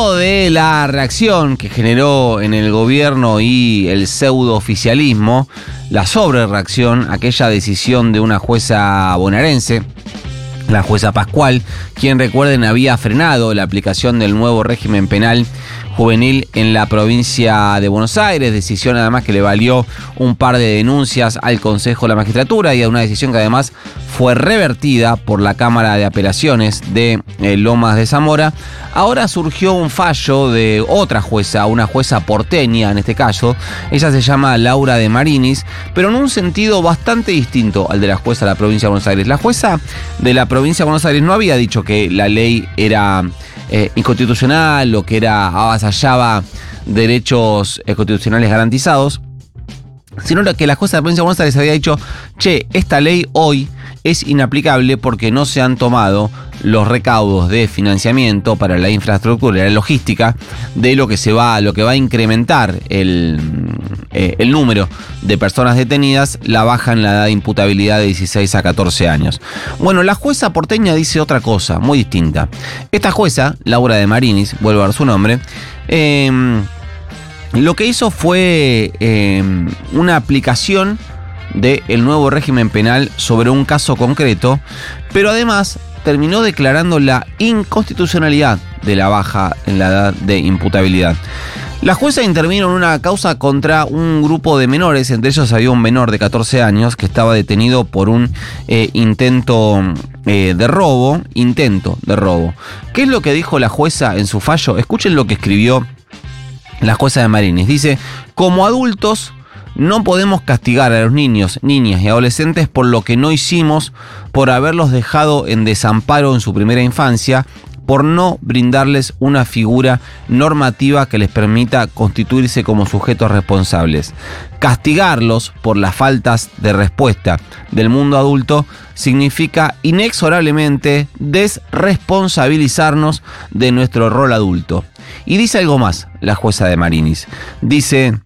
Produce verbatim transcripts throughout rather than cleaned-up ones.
Luego de la reacción que generó en el gobierno y el pseudo-oficialismo, la sobrereacción, aquella decisión de una jueza bonaerense, la jueza Pascual, quien, recuerden, había frenado la aplicación del nuevo régimen penal juvenil en la provincia de Buenos Aires, decisión además que le valió un par de denuncias al Consejo de la Magistratura y a una decisión que además fue revertida por la Cámara de Apelaciones de eh, Lomas de Zamora. Ahora surgió un fallo de otra jueza, una jueza porteña en este caso. Ella se llama Laura de Marinis, pero en un sentido bastante distinto al de la jueza de la provincia de Buenos Aires. La jueza de la provincia de Buenos Aires no había dicho que la ley era Eh, inconstitucional o que era avasallaba derechos eh, constitucionales garantizados, sino que la jueza de la provincia de Buenos Aires había dicho: che, esta ley hoy es inaplicable porque no se han tomado los recaudos de financiamiento para la infraestructura y la logística de lo que se va, lo que va a incrementar el, eh, el número de personas detenidas, la baja en la edad de imputabilidad de dieciséis a catorce años. Bueno, la jueza porteña dice otra cosa, muy distinta. Esta jueza, Laura de Marinis, vuelvo a dar su nombre, eh, lo que hizo fue eh, una aplicación del nuevo régimen penal sobre un caso concreto, pero además terminó declarando la inconstitucionalidad de la baja en la edad de imputabilidad. La jueza intervino en una causa contra un grupo de menores, entre ellos había un menor de catorce años que estaba detenido por un eh, intento eh, de robo, intento de robo. ¿Qué es lo que dijo la jueza en su fallo? Escuchen lo que escribió la jueza de Marinis. Dice: como adultos no podemos castigar a los niños, niñas y adolescentes por lo que no hicimos, por haberlos dejado en desamparo en su primera infancia, por no brindarles una figura normativa que les permita constituirse como sujetos responsables. Castigarlos por las faltas de respuesta del mundo adulto significa inexorablemente desresponsabilizarnos de nuestro rol adulto. Y dice algo más la jueza de Marinis. Dice: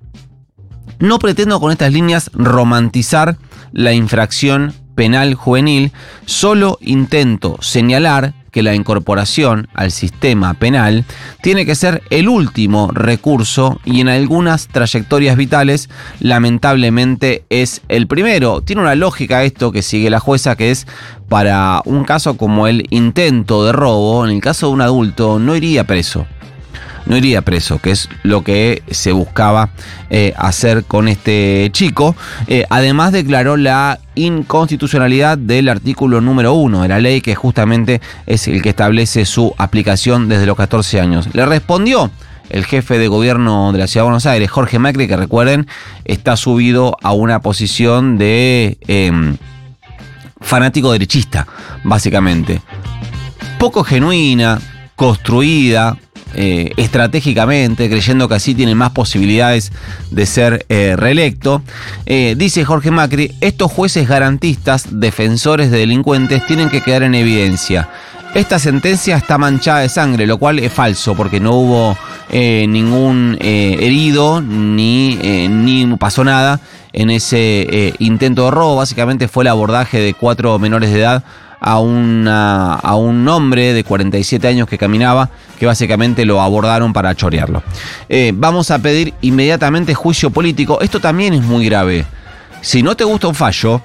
no pretendo con estas líneas romantizar la infracción penal juvenil, solo intento señalar que la incorporación al sistema penal tiene que ser el último recurso y en algunas trayectorias vitales lamentablemente es el primero. Tiene una lógica esto que sigue la jueza, que es para un caso como el intento de robo, en el caso de un adulto no iría preso. No iría preso, que es lo que se buscaba eh, hacer con este chico. Eh, además declaró la inconstitucionalidad del artículo número uno de la ley, que justamente es el que establece su aplicación desde los catorce años. Le respondió el jefe de gobierno de la Ciudad de Buenos Aires, Jorge Macri, que recuerden, está subido a una posición de eh, fanático derechista, básicamente. Poco genuina, construida, Eh, estratégicamente, creyendo que así tiene más posibilidades de ser eh, reelecto. Eh, dice Jorge Macri: estos jueces garantistas, defensores de delincuentes, tienen que quedar en evidencia. Esta sentencia está manchada de sangre, lo cual es falso, porque no hubo eh, ningún eh, herido, ni, eh, ni pasó nada en ese eh, intento de robo. Básicamente fue el abordaje de cuatro menores de edad a, una, a un hombre de cuarenta y siete años que caminaba, que básicamente lo abordaron para chorearlo. Eh, vamos a pedir inmediatamente juicio político. Esto también es muy grave. Si no te gusta un fallo,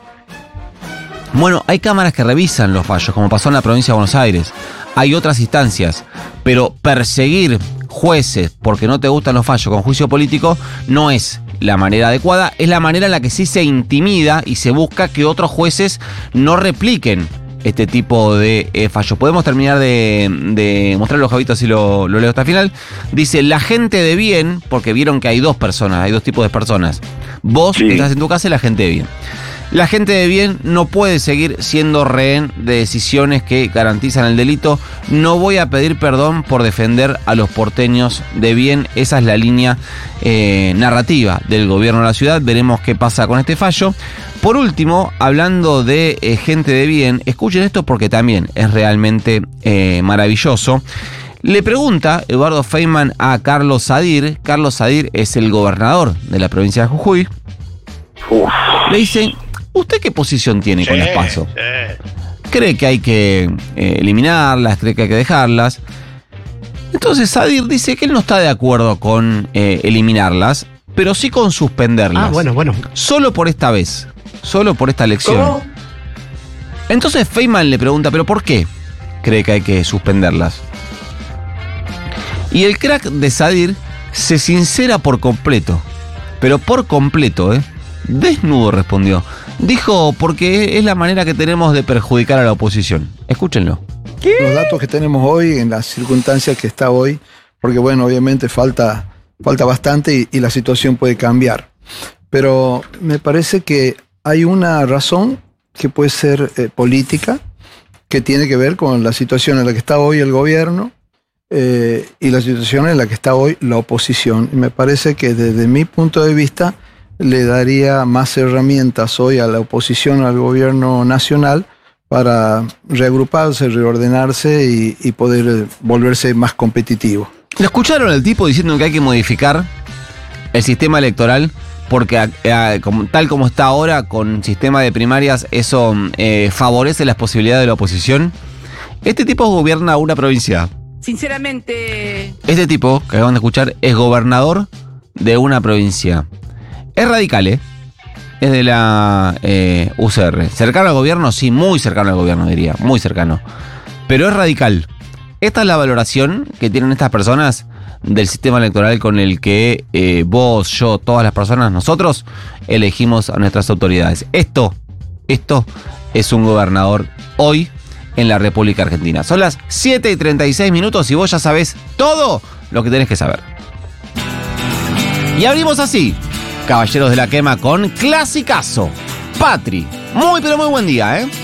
bueno, hay cámaras que revisan los fallos, como pasó en la provincia de Buenos Aires. Hay otras instancias, pero perseguir jueces porque no te gustan los fallos con juicio político no es la manera adecuada. Es la manera en la que sí se intimida y se busca que otros jueces no repliquen este tipo de eh, fallos. Podemos terminar de, de mostrar los javitos si lo, lo leo hasta el final. Dice: la gente de bien, porque vieron que hay dos personas, hay dos tipos de personas. Vos sí, que estás en tu casa, y la gente de bien. La gente de bien no puede seguir siendo rehén de decisiones que garantizan el delito. No voy a pedir perdón por defender a los porteños de bien. Esa es la línea eh, narrativa del gobierno de la ciudad. Veremos qué pasa con este fallo. Por último, hablando de eh, gente de bien, escuchen esto porque también es realmente eh, maravilloso. Le pregunta Eduardo Feynman a Carlos Sadir. Carlos Sadir es el gobernador de la provincia de Jujuy. Uf. Le dice: ¿usted qué posición tiene sí, con las PASO? Sí. ¿Cree que hay que eh, eliminarlas? ¿Cree que hay que dejarlas? Entonces Sadir dice que él no está de acuerdo con eh, eliminarlas, pero sí con suspenderlas. Ah, bueno, bueno. Solo por esta vez. Solo por esta elección. ¿Cómo? Entonces Feynman le pregunta, ¿pero por qué cree que hay que suspenderlas? Y el crack de Sadir se sincera por completo. Pero por completo, ¿eh? Desnudo respondió. Dijo, porque es la manera que tenemos de perjudicar a la oposición. Escúchenlo. ¿Qué? Los datos que tenemos hoy, en las circunstancias que está hoy, porque bueno, obviamente falta, falta bastante y, y la situación puede cambiar. Pero me parece que hay una razón que puede ser eh, política, que tiene que ver con la situación en la que está hoy el gobierno eh, y la situación en la que está hoy la oposición. Y me parece que desde mi punto de vista le daría más herramientas hoy a la oposición, al gobierno nacional, para reagruparse, reordenarse y, y poder volverse más competitivo. ¿Lo escucharon al tipo diciendo que hay que modificar el sistema electoral? Porque a, a, como, tal como está ahora, con sistema de primarias, eso eh, favorece las posibilidades de la oposición. Este tipo gobierna una provincia. Sinceramente... Este tipo, que acaban de escuchar, es gobernador de una provincia. Es radical, ¿eh? Es de la eh, U C R. ¿Cercano al gobierno? Sí, muy cercano al gobierno, diría. Muy cercano. Pero es radical. Esta es la valoración que tienen estas personas del sistema electoral con el que eh, vos, yo, todas las personas, nosotros elegimos a nuestras autoridades. Esto, esto es un gobernador hoy en la República Argentina. Son las siete y treinta y seis minutos y vos ya sabés todo lo que tenés que saber. Y abrimos así, Caballeros de la Quema, con clasicazo. Patri. Muy pero muy buen día, ¿eh?